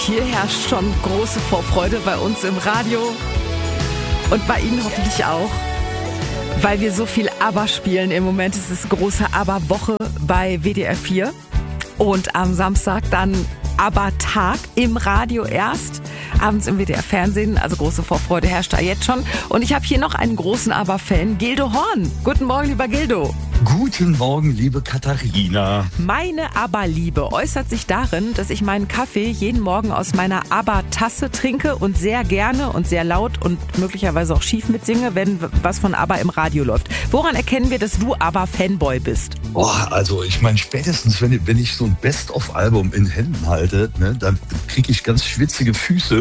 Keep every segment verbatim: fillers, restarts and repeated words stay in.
hier herrscht schon große Vorfreude bei uns im Radio und bei Ihnen hoffentlich auch, weil wir so viel ABBA spielen im Moment. Es ist große ABBA-Woche bei W D R vier und am Samstag dann ABBA-Tag im Radio erst, abends im W D R-Fernsehen, also große Vorfreude herrscht da jetzt schon. Und ich habe hier noch einen großen ABBA-Fan, Gildo Horn. Guten Morgen, lieber Gildo. Guten Morgen, liebe Katharina. Meine ABBA-Liebe äußert sich darin, dass ich meinen Kaffee jeden Morgen aus meiner ABBA-Tasse trinke und sehr gerne und sehr laut und möglicherweise auch schief mitsinge, wenn was von ABBA im Radio läuft. Woran erkennen wir, dass du ABBA-Fanboy bist? Boah, also ich meine, spätestens wenn, wenn ich so ein Best-of-Album in Händen halte, ne, dann kriege ich ganz schwitzige Füße.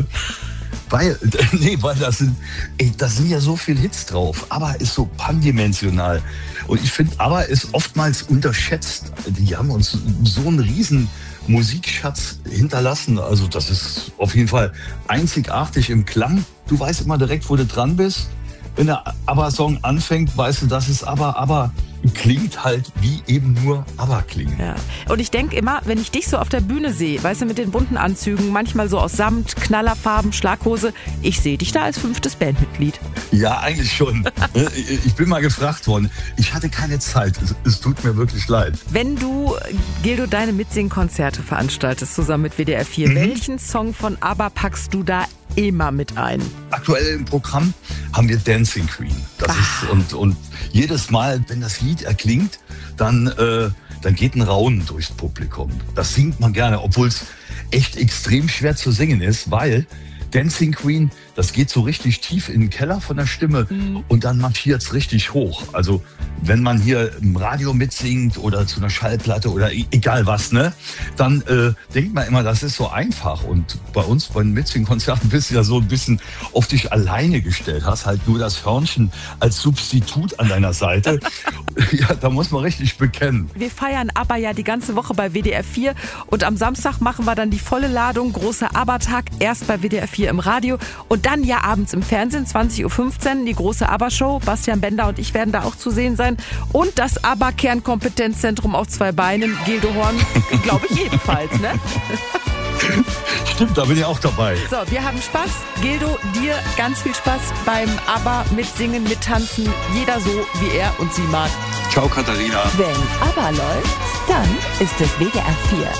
Weil, nee, weil das sind, ey, da sind ja so viele Hits drauf. ABBA ist so pandimensional. Und ich finde, ABBA ist oftmals unterschätzt. Die haben uns so einen riesen Musikschatz hinterlassen. Also das ist auf jeden Fall einzigartig im Klang. Du weißt immer direkt, wo du dran bist. Wenn der ABBA-Song anfängt, weißt du, das ist ABBA, aber klingt halt wie eben nur ABBA klingen. Ja. Und ich denke immer, wenn ich dich so auf der Bühne sehe, weißt du, mit den bunten Anzügen, manchmal so aus Samt, Knallerfarben, Schlaghose, ich sehe dich da als fünftes Bandmitglied. Ja, eigentlich schon. Ich bin mal gefragt worden. Ich hatte keine Zeit. Es, es tut mir wirklich leid. Wenn du, Gildo, deine Mitsingkonzerte veranstaltest, zusammen mit W D R vier, mhm. welchen Song von ABBA packst du da immer mit ein? Aktuell im Programm haben wir Dancing Queen. Das ist, und, und jedes Mal, wenn das Lied erklingt, dann, äh, dann geht ein Raunen durchs Publikum. Das singt man gerne, obwohl es echt extrem schwer zu singen ist, weil Dancing Queen, das geht so richtig tief in den Keller von der Stimme mhm. und dann marschiert es richtig hoch. Also wenn man hier im Radio mitsingt oder zu einer Schallplatte oder egal was, ne, dann äh, denkt man immer, das ist so einfach. Und bei uns bei den Mitsingkonzerten bist du ja so ein bisschen auf dich alleine gestellt, hast halt nur das Hörnchen als Substitut an deiner Seite. Ja, da muss man richtig bekennen. Wir feiern ABBA ja die ganze Woche bei W D R vier und am Samstag machen wir dann die volle Ladung, großer ABBA-Tag, erst bei W D R vier im Radio und dann ja abends im Fernsehen, zwanzig Uhr fünfzehn, die große ABBA-Show. Bastian Bender und ich werden da auch zu sehen sein. Und das ABBA-Kernkompetenzzentrum auf zwei Beinen, Gildo Horn, glaube ich ebenfalls, ne? Stimmt, da bin ich auch dabei. So, wir haben Spaß. Gildo, dir ganz viel Spaß beim ABBA mitsingen, mittanzen. Jeder so, wie er und sie mag. Ciao, Katharina. Wenn ABBA läuft, dann ist es W D R vier.